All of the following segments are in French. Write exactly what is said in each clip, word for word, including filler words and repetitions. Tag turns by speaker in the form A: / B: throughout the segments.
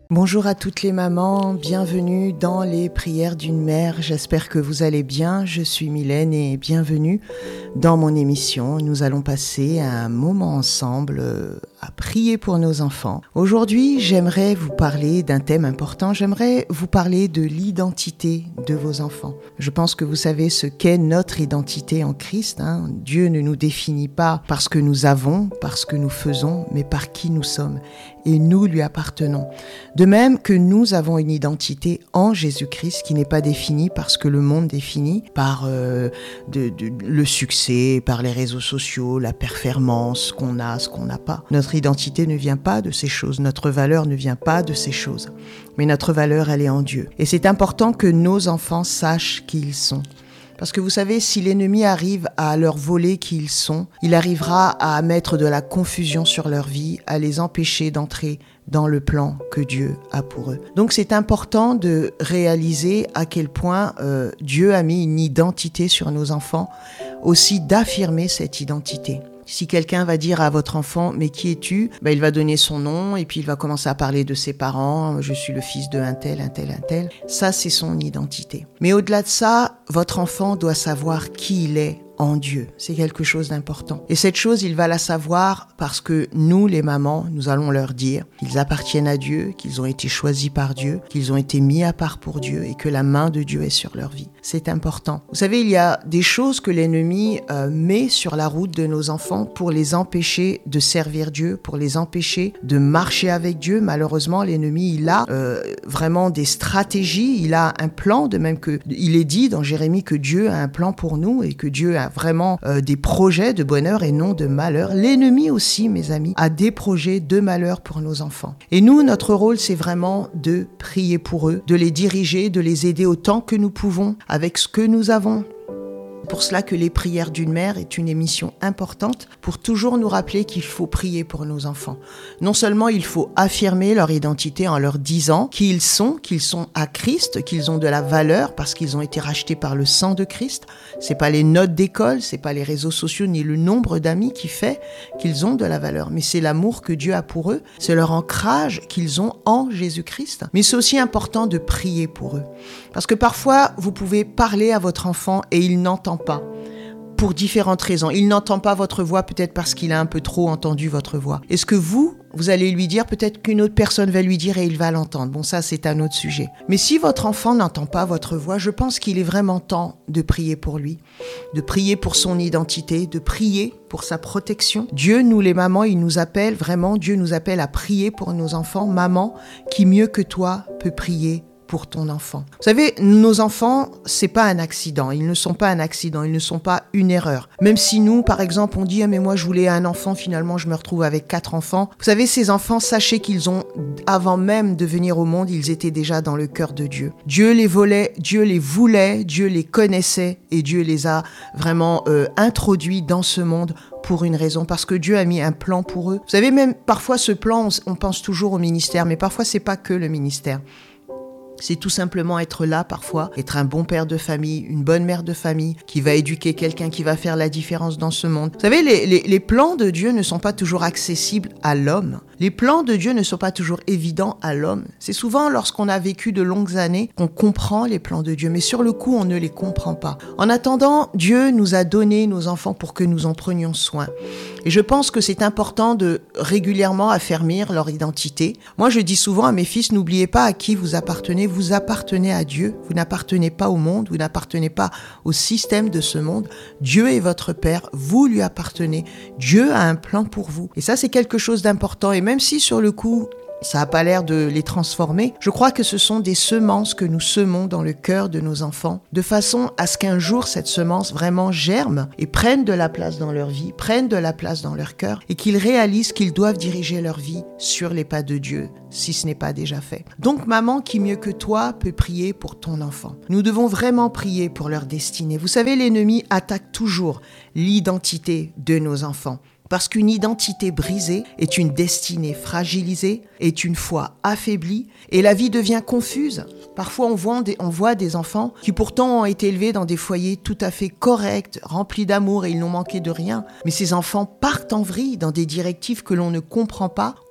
A: Bonjour à toutes les mamans, bienvenue dans les prières d'une mère. J'espère que vous allez bien. Je suis Mylène et bienvenue dans mon émission. Nous allons passer un moment ensemble à prier pour nos enfants. Aujourd'hui, j'aimerais vous parler d'un thème important. J'aimerais vous parler de l'identité de vos enfants. Je pense que vous savez ce qu'est notre identité en Christ. Hein. Dieu ne nous définit pas par ce que nous avons, par ce que nous faisons, mais par qui nous sommes. Et nous lui appartenons. De même que nous avons une identité en Jésus-Christ qui n'est pas définie par ce que le monde définit, par euh, de, de, le succès, par les réseaux sociaux, la performance, ce qu'on a, ce qu'on n'a pas. Notre identité ne vient pas de ces choses, notre valeur ne vient pas de ces choses. Mais notre valeur, elle est en Dieu. Et c'est important que nos enfants sachent qui ils sont. Parce que vous savez, si l'ennemi arrive à leur voler qui ils sont, il arrivera à mettre de la confusion sur leur vie, à les empêcher d'entrer dans le plan que Dieu a pour eux. Donc c'est important de réaliser à quel point euh, Dieu a mis une identité sur nos enfants, aussi d'affirmer cette identité. Si quelqu'un va dire à votre enfant « mais qui es-tu » ben, il va donner son nom et puis il va commencer à parler de ses parents « je suis le fils de un tel, un tel, un tel ». Ça, c'est son identité. Mais au-delà de ça, votre enfant doit savoir qui il est en Dieu. C'est quelque chose d'important. Et cette chose, il va la savoir parce que nous, les mamans, nous allons leur dire qu'ils appartiennent à Dieu, qu'ils ont été choisis par Dieu, qu'ils ont été mis à part pour Dieu et que la main de Dieu est sur leur vie. C'est important. Vous savez, il y a des choses que l'ennemi euh, met sur la route de nos enfants pour les empêcher de servir Dieu, pour les empêcher de marcher avec Dieu. Malheureusement, l'ennemi, il a euh, vraiment des stratégies, il a un plan, de même que il est dit dans Jérémie que Dieu a un plan pour nous et que Dieu a vraiment euh, des projets de bonheur et non de malheur. L'ennemi aussi, mes amis, a des projets de malheur pour nos enfants. Et nous, notre rôle, c'est vraiment de prier pour eux, de les diriger, de les aider autant que nous pouvons avec ce que nous avons. Pour cela que les prières d'une mère est une émission importante pour toujours nous rappeler qu'il faut prier pour nos enfants. Non seulement il faut affirmer leur identité en leur disant qui ils sont, qu'ils sont à Christ, qu'ils ont de la valeur parce qu'ils ont été rachetés par le sang de Christ. C'est pas les notes d'école, c'est pas les réseaux sociaux ni le nombre d'amis qui fait qu'ils ont de la valeur, mais c'est l'amour que Dieu a pour eux, c'est leur ancrage qu'ils ont en Jésus-Christ. Mais c'est aussi important de prier pour eux. Parce que parfois, vous pouvez parler à votre enfant et il n'entend pas, pour différentes raisons. Il n'entend pas votre voix, peut-être parce qu'il a un peu trop entendu votre voix. Est-ce que vous, vous allez lui dire, peut-être qu'une autre personne va lui dire et il va l'entendre. Bon, ça, c'est un autre sujet. Mais si votre enfant n'entend pas votre voix, je pense qu'il est vraiment temps de prier pour lui, de prier pour son identité, de prier pour sa protection. Dieu, nous les mamans, il nous appelle, vraiment, Dieu nous appelle à prier pour nos enfants. Maman, qui mieux que toi peut prier pour ton enfant. Vous savez, nos enfants, c'est pas un accident. Ils ne sont pas un accident. Ils ne sont pas une erreur. Même si nous, par exemple, on dit, ah, mais moi, je voulais un enfant, finalement, je me retrouve avec quatre enfants. Vous savez, ces enfants, sachez qu'ils ont, avant même de venir au monde, ils étaient déjà dans le cœur de Dieu. Dieu les volait, Dieu les voulait, Dieu les connaissait et Dieu les a vraiment euh, introduits dans ce monde pour une raison, parce que Dieu a mis un plan pour eux. Vous savez, même parfois, ce plan, on, on pense toujours au ministère, mais parfois, c'est pas que le ministère. C'est tout simplement être là parfois, être un bon père de famille, une bonne mère de famille, qui va éduquer quelqu'un, qui va faire la différence dans ce monde. Vous savez, les, les, les plans de Dieu ne sont pas toujours accessibles à l'homme. Les plans de Dieu ne sont pas toujours évidents à l'homme. C'est souvent lorsqu'on a vécu de longues années qu'on comprend les plans de Dieu, mais sur le coup, on ne les comprend pas. En attendant, Dieu nous a donné nos enfants pour que nous en prenions soin. Et je pense que c'est important de régulièrement affermir leur identité. Moi, je dis souvent à mes fils, n'oubliez pas à qui vous appartenez. Vous appartenez à Dieu, vous n'appartenez pas au monde, vous n'appartenez pas au système de ce monde. Dieu est votre Père, vous lui appartenez. Dieu a un plan pour vous. Et ça, c'est quelque chose d'important. Et même si sur le coup, ça n'a pas l'air de les transformer, je crois que ce sont des semences que nous semons dans le cœur de nos enfants, de façon à ce qu'un jour, cette semence vraiment germe et prenne de la place dans leur vie, prenne de la place dans leur cœur, et qu'ils réalisent qu'ils doivent diriger leur vie sur les pas de Dieu, si ce n'est pas déjà fait. Donc, maman, qui mieux que toi peut prier pour ton enfant. Nous devons vraiment prier pour leur destinée. Vous savez, l'ennemi attaque toujours l'identité de nos enfants. Parce qu'une identité brisée est une destinée fragilisée, est une foi affaiblie, et la vie devient confuse. Parfois, on voit, des, on voit des enfants qui pourtant ont été élevés dans des foyers tout à fait corrects, remplis d'amour, et ils n'ont manqué de rien. Mais ces enfants partent en vrille dans des directives que l'on ne comprend pas,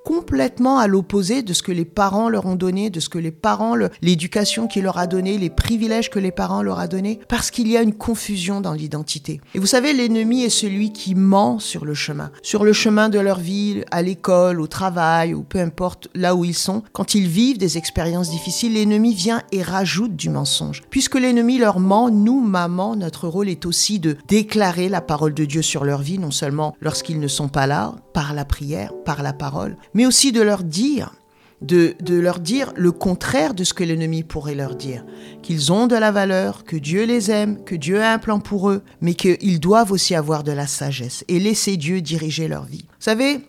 A: complètement à l'opposé de ce que les parents leur ont donné, de ce que les parents, le, l'éducation qu'il leur a donné, les privilèges que les parents leur a donné, parce qu'il y a une confusion dans l'identité. Et vous savez, l'ennemi est celui qui ment sur le chemin, sur le chemin de leur vie, à l'école, au travail, ou peu importe là où ils sont. Quand ils vivent des expériences difficiles, l'ennemi vient et rajoute du mensonge. Puisque l'ennemi leur ment, nous, maman, notre rôle est aussi de déclarer la parole de Dieu sur leur vie, non seulement lorsqu'ils ne sont pas là, par la prière, par la parole, mais aussi de leur dire, de, de leur dire le contraire de ce que l'ennemi pourrait leur dire, qu'ils ont de la valeur, que Dieu les aime, que Dieu a un plan pour eux, mais qu'ils doivent aussi avoir de la sagesse et laisser Dieu diriger leur vie. Vous savez,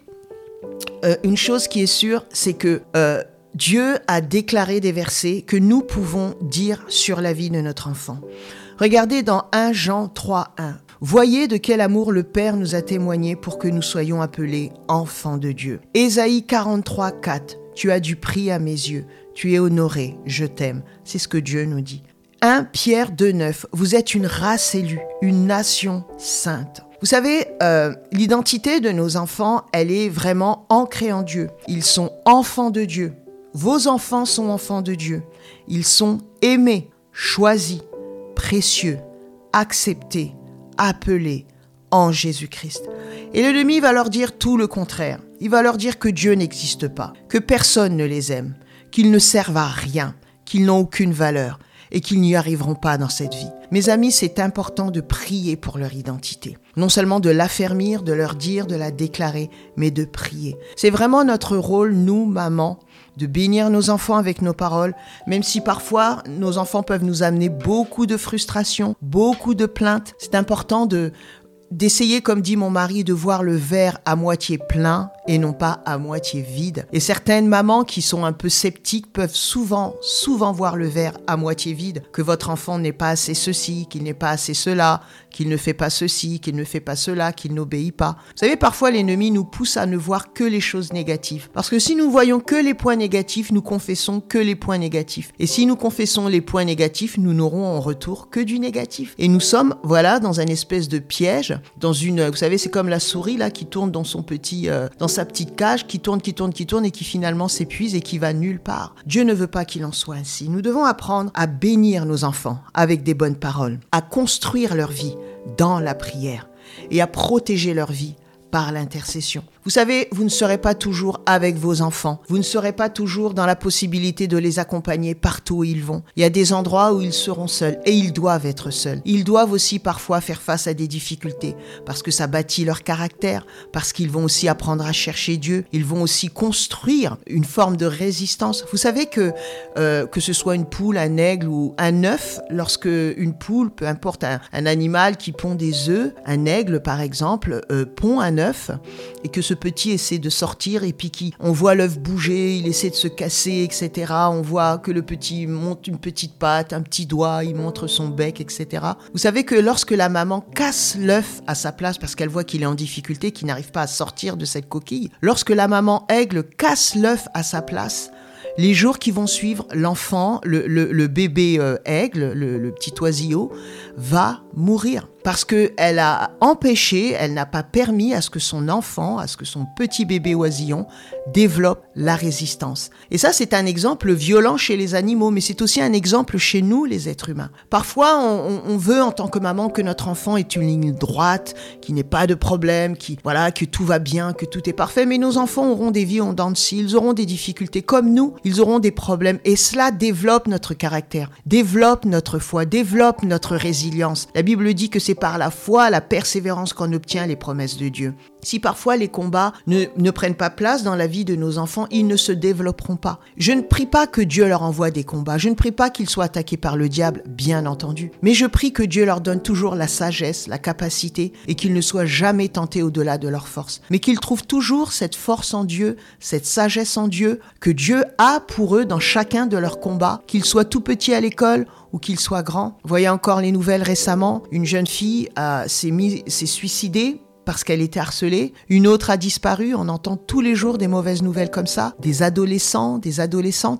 A: euh, une chose qui est sûre, c'est que euh, Dieu a déclaré des versets que nous pouvons dire sur la vie de notre enfant. Regardez dans premier Jean trois, un. Voyez de quel amour le Père nous a témoigné pour que nous soyons appelés enfants de Dieu. Ésaïe quarante-trois, quatre. Tu as du prix à mes yeux. Tu es honoré. Je t'aime. C'est ce que Dieu nous dit. premier Pierre deux, neuf. Vous êtes une race élue, une nation sainte. Vous savez, euh, l'identité de nos enfants, elle est vraiment ancrée en Dieu. Ils sont enfants de Dieu. Vos enfants sont enfants de Dieu. Ils sont aimés, choisis, précieux, acceptés, appelés en Jésus-Christ. Et l'ennemi va leur dire tout le contraire. Il va leur dire que Dieu n'existe pas, que personne ne les aime, qu'ils ne servent à rien, qu'ils n'ont aucune valeur et qu'ils n'y arriveront pas dans cette vie. Mes amis, c'est important de prier pour leur identité. Non seulement de l'affermir, de leur dire, de la déclarer, mais de prier. C'est vraiment notre rôle, nous, mamans, de bénir nos enfants avec nos paroles, même si parfois nos enfants peuvent nous amener beaucoup de frustration, beaucoup de plaintes. C'est important de, d'essayer, comme dit mon mari, de voir le verre à moitié plein et non pas à moitié vide. Et certaines mamans qui sont un peu sceptiques peuvent souvent, souvent voir le verre à moitié vide, que votre enfant n'est pas assez ceci, qu'il n'est pas assez cela, qu'il ne fait pas ceci, qu'il ne fait pas cela, qu'il n'obéit pas. Vous savez, parfois l'ennemi nous pousse à ne voir que les choses négatives. Parce que si nous voyons que les points négatifs, nous confessons que les points négatifs. Et si nous confessons les points négatifs, nous n'aurons en retour que du négatif. Et nous sommes, voilà, dans un espèce de piège, dans une, vous savez, c'est comme la souris là qui tourne dans son petit, euh, dans sa petite cage, qui tourne, qui tourne, qui tourne et qui finalement s'épuise et qui va nulle part. Dieu ne veut pas qu'il en soit ainsi. Nous devons apprendre à bénir nos enfants avec des bonnes paroles, à construire leur vie dans la prière et à protéger leur vie par l'intercession. Vous savez, vous ne serez pas toujours avec vos enfants. Vous ne serez pas toujours dans la possibilité de les accompagner partout où ils vont. Il y a des endroits où ils seront seuls et ils doivent être seuls. Ils doivent aussi parfois faire face à des difficultés parce que ça bâtit leur caractère, parce qu'ils vont aussi apprendre à chercher Dieu. Ils vont aussi construire une forme de résistance. Vous savez que euh, que ce soit une poule, un aigle ou un œuf, lorsque une poule, peu importe un, un animal qui pond des œufs, un aigle par exemple, euh, pond un œuf et que ce petit essaie de sortir et puis qui, on voit l'œuf bouger, il essaie de se casser, et cetera. On voit que le petit monte une petite patte, un petit doigt, il montre son bec, et cetera. Vous savez que lorsque la maman casse l'œuf à sa place parce qu'elle voit qu'il est en difficulté, qu'il n'arrive pas à sortir de cette coquille, lorsque la maman aigle casse l'œuf à sa place, les jours qui vont suivre, l'enfant, le, le, le bébé euh, aigle, le, le petit oisillot, va mourir. Parce qu'elle a empêché, elle n'a pas permis à ce que son enfant, à ce que son petit bébé oisillon développe la résistance. Et ça, c'est un exemple violent chez les animaux, mais c'est aussi un exemple chez nous, les êtres humains. Parfois, on, on veut, en tant que maman, que notre enfant ait une ligne droite, qu'il n'ait pas de problème, qui, voilà, que tout va bien, que tout est parfait. Mais nos enfants auront des vies en dents de scie, ils auront des difficultés comme nous, ils auront des problèmes. Et cela développe notre caractère, développe notre foi, développe notre résilience. La Bible dit que c'est par la foi, la persévérance qu'on obtient les promesses de Dieu. Si parfois les combats ne, ne prennent pas place dans la vie de nos enfants, ils ne se développeront pas. Je ne prie pas que Dieu leur envoie des combats. Je ne prie pas qu'ils soient attaqués par le diable, bien entendu. Mais je prie que Dieu leur donne toujours la sagesse, la capacité et qu'ils ne soient jamais tentés au-delà de leur force. Mais qu'ils trouvent toujours cette force en Dieu, cette sagesse en Dieu que Dieu a pour eux dans chacun de leurs combats, qu'ils soient tout petits à l'école ou qu'ils soient grands. Vous voyez encore les nouvelles récemment, une jeune fille euh, s'est, mis, s'est suicidée parce qu'elle était harcelée. Une autre a disparu. On entend tous les jours des mauvaises nouvelles comme ça. Des adolescents, des adolescentes.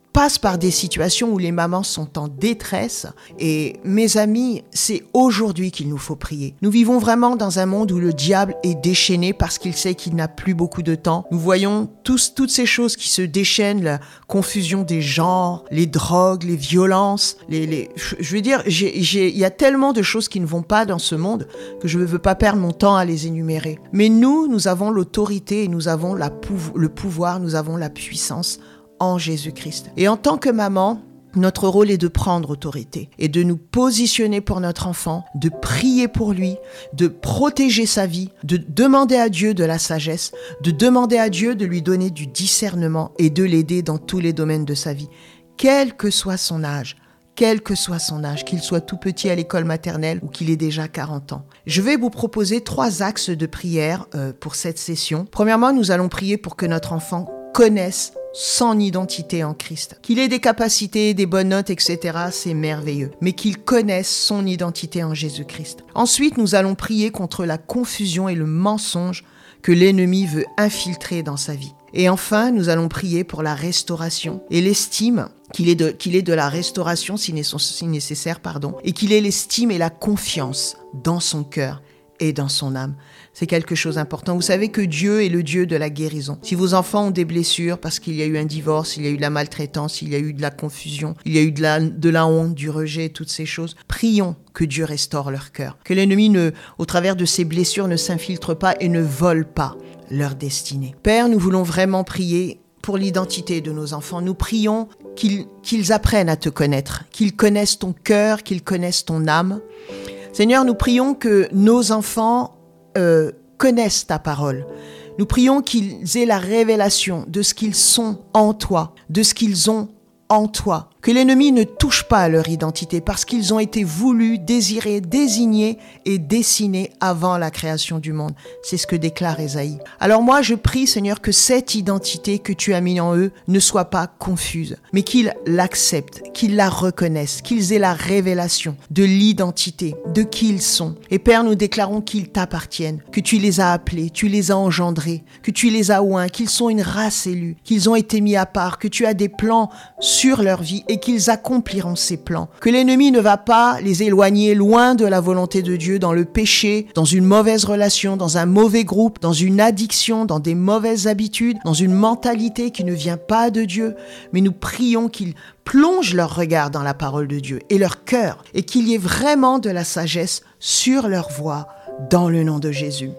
A: passent par des situations où les mamans sont en détresse. Et mes amis, c'est aujourd'hui qu'il nous faut prier. Nous vivons vraiment dans un monde où le diable est déchaîné parce qu'il sait qu'il n'a plus beaucoup de temps. Nous voyons tous, toutes ces choses qui se déchaînent, la confusion des genres, les drogues, les violences. Les, les... Je veux dire, j'ai, j'ai... il y a tellement de choses qui ne vont pas dans ce monde que je ne veux pas perdre mon temps à les énumérer. Mais nous, nous avons l'autorité et nous avons la pouv- le pouvoir, nous avons la puissance en Jésus-Christ. Et en tant que maman, notre rôle est de prendre autorité et de nous positionner pour notre enfant, de prier pour lui, de protéger sa vie, de demander à Dieu de la sagesse, de demander à Dieu de lui donner du discernement et de l'aider dans tous les domaines de sa vie, quel que soit son âge. Quel que soit son âge, qu'il soit tout petit à l'école maternelle ou qu'il ait déjà quarante ans. Je vais vous proposer trois axes de prière euh, pour cette session. Premièrement, nous allons prier pour que notre enfant connaisse son identité en Christ. Qu'il ait des capacités, des bonnes notes, et cetera, c'est merveilleux. Mais qu'il connaisse son identité en Jésus-Christ. Ensuite, nous allons prier contre la confusion et le mensonge que l'ennemi veut infiltrer dans sa vie. Et enfin, nous allons prier pour la restauration et l'estime, qu'il ait de, qu'il ait de la restauration si nécessaire, pardon, et qu'il ait l'estime et la confiance dans son cœur et dans son âme. C'est quelque chose d'important. Vous savez que Dieu est le Dieu de la guérison. Si vos enfants ont des blessures parce qu'il y a eu un divorce, il y a eu de la maltraitance, il y a eu de la confusion, il y a eu de la, de la honte, du rejet, toutes ces choses, prions que Dieu restaure leur cœur. Que l'ennemi, ne, au travers de ces blessures, ne s'infiltre pas et ne vole pas leur destinée. Père, nous voulons vraiment prier pour l'identité de nos enfants. Nous prions qu'ils, qu'ils apprennent à te connaître, qu'ils connaissent ton cœur, qu'ils connaissent ton âme. Seigneur, nous prions que nos enfants euh, connaissent ta parole. Nous prions qu'ils aient la révélation de ce qu'ils sont en toi, de ce qu'ils ont en toi. Que l'ennemi ne touche pas à leur identité parce qu'ils ont été voulus, désirés, désignés et dessinés avant la création du monde. C'est ce que déclare Ésaïe. Alors moi, je prie, Seigneur, que cette identité que tu as mise en eux ne soit pas confuse, mais qu'ils l'acceptent, qu'ils la reconnaissent, qu'ils aient la révélation de l'identité, de qui ils sont. Et Père, nous déclarons qu'ils t'appartiennent, que tu les as appelés, tu les as engendrés, que tu les as oints, qu'ils sont une race élue, qu'ils ont été mis à part, que tu as des plans sur leur vie et qu'ils accompliront ces plans. Que l'ennemi ne va pas les éloigner loin de la volonté de Dieu dans le péché, dans une mauvaise relation, dans un mauvais groupe, dans une addiction, dans des mauvaises habitudes, dans une mentalité qui ne vient pas de Dieu. Mais nous prions qu'ils plongent leur regard dans la parole de Dieu et leur cœur et qu'il y ait vraiment de la sagesse sur leur voie dans le nom de Jésus.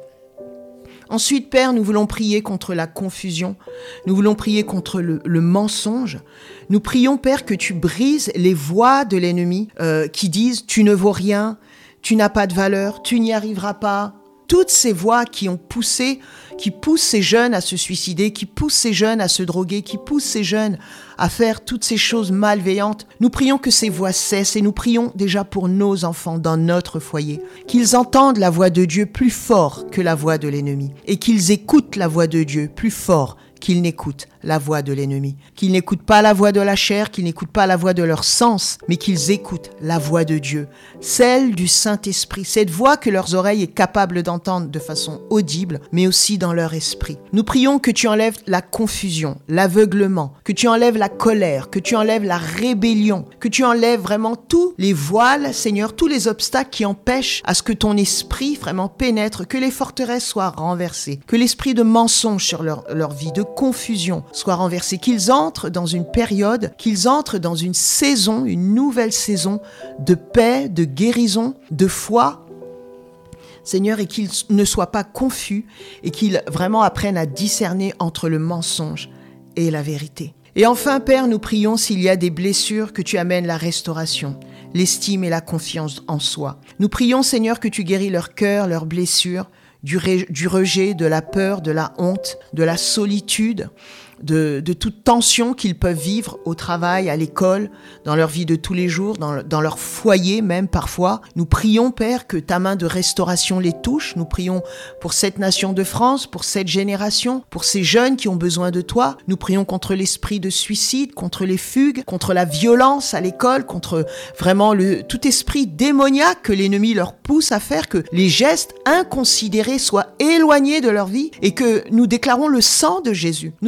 A: Ensuite, Père, nous voulons prier contre la confusion. Nous voulons prier contre le, le mensonge. Nous prions, Père, que tu brises les voix de l'ennemi euh, qui disent « tu ne vaux rien, tu n'as pas de valeur, tu n'y arriveras pas ». Toutes ces voix qui ont poussé, qui poussent ces jeunes à se suicider, qui poussent ces jeunes à se droguer, qui poussent ces jeunes à faire toutes ces choses malveillantes. Nous prions que ces voix cessent et nous prions déjà pour nos enfants dans notre foyer, qu'ils entendent la voix de Dieu plus fort que la voix de l'ennemi et qu'ils écoutent la voix de Dieu plus fort qu'ils n'écoutent la voix de l'ennemi, qu'ils n'écoutent pas la voix de la chair, qu'ils n'écoutent pas la voix de leur sens, mais qu'ils écoutent la voix de Dieu, celle du Saint-Esprit, cette voix que leurs oreilles est capable d'entendre de façon audible, mais aussi dans leur esprit. Nous prions que tu enlèves la confusion, l'aveuglement, que tu enlèves la colère, que tu enlèves la rébellion, que tu enlèves vraiment tous les voiles, Seigneur, tous les obstacles qui empêchent à ce que ton esprit vraiment pénètre, que les forteresses soient renversées, que l'esprit de mensonge sur leur, leur vie, de confusion soit renversé, qu'ils entrent dans une période, qu'ils entrent dans une saison, une nouvelle saison de paix, de guérison, de foi, Seigneur, et qu'ils ne soient pas confus et qu'ils vraiment apprennent à discerner entre le mensonge et la vérité. Et enfin, Père, nous prions s'il y a des blessures que tu amènes la restauration, l'estime et la confiance en soi. Nous prions, Seigneur, que tu guéris leur cœur, leurs blessures, Du, ré, du rejet, de la peur, de la honte, de la solitude, de, de toute tension qu'ils peuvent vivre au travail, à l'école, dans leur vie de tous les jours, dans, dans leur foyer même parfois. Nous prions, Père, que ta main de restauration les touche. Nous prions pour cette nation de France, pour cette génération, pour ces jeunes qui ont besoin de toi. Nous prions contre l'esprit de suicide, contre les fugues, contre la violence à l'école, contre vraiment le, tout esprit démoniaque que l'ennemi leur pousse à faire, que les gestes inconsidérés soient éloignés de leur vie et que nous déclarons le sang de Jésus. Nous prions que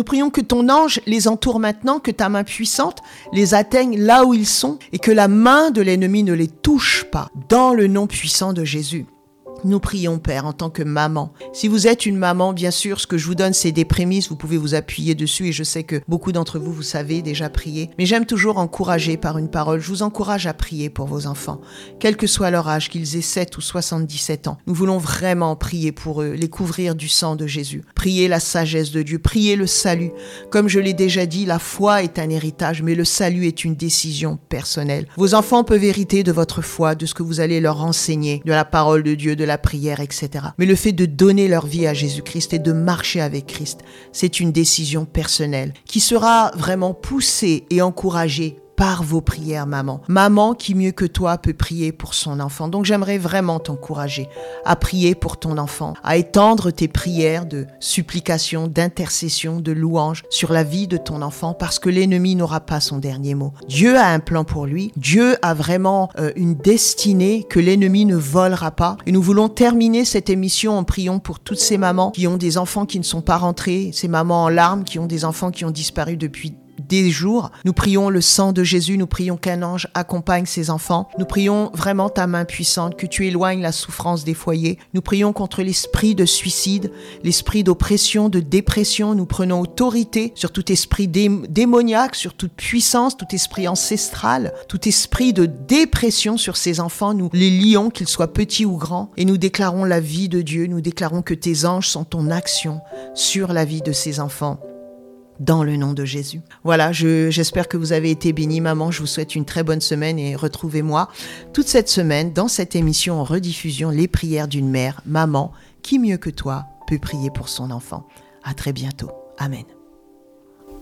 A: ton ange les entoure maintenant, que ta main puissante les atteigne là où ils sont et que la main de l'ennemi ne les touche pas. Dans le nom puissant de Jésus. Nous prions, Père, en tant que maman. Si vous êtes une maman, bien sûr, ce que je vous donne, c'est des prémices. Vous pouvez vous appuyer dessus et je sais que beaucoup d'entre vous, vous savez déjà prier. Mais j'aime toujours encourager par une parole. Je vous encourage à prier pour vos enfants, quel que soit leur âge, qu'ils aient sept ou soixante-dix-sept ans. Nous voulons vraiment prier pour eux, les couvrir du sang de Jésus. Prier la sagesse de Dieu, prier le salut. Comme je l'ai déjà dit, la foi est un héritage, mais le salut est une décision personnelle. Vos enfants peuvent hériter de votre foi, de ce que vous allez leur enseigner, de la parole de Dieu, de la la prière, et cetera. Mais le fait de donner leur vie à Jésus-Christ et de marcher avec Christ, c'est une décision personnelle qui sera vraiment poussée et encouragée par vos prières, maman. Maman qui mieux que toi peut prier pour son enfant. Donc j'aimerais vraiment t'encourager à prier pour ton enfant, à étendre tes prières de supplication, d'intercession, de louange sur la vie de ton enfant parce que l'ennemi n'aura pas son dernier mot. Dieu a un plan pour lui. Dieu a vraiment euh, une destinée que l'ennemi ne volera pas. Et nous voulons terminer cette émission en priant pour toutes ces mamans qui ont des enfants qui ne sont pas rentrés, ces mamans en larmes qui ont des enfants qui ont disparu depuis des jours. Nous prions le sang de Jésus, nous prions qu'un ange accompagne ces enfants. Nous prions vraiment ta main puissante, que tu éloignes la souffrance des foyers. Nous prions contre l'esprit de suicide, l'esprit d'oppression, de dépression. Nous prenons autorité sur tout esprit dé- démoniaque, sur toute puissance, tout esprit ancestral, tout esprit de dépression sur ces enfants. Nous les lions, qu'ils soient petits ou grands, et nous déclarons la vie de Dieu. Nous déclarons que tes anges sont ton action sur la vie de ces enfants. Dans le nom de Jésus. Voilà, je, j'espère que vous avez été bénis, maman. Je vous souhaite une très bonne semaine et retrouvez-moi toute cette semaine dans cette émission en rediffusion Les prières d'une mère, maman, qui mieux que toi peut prier pour son enfant. À très bientôt. Amen.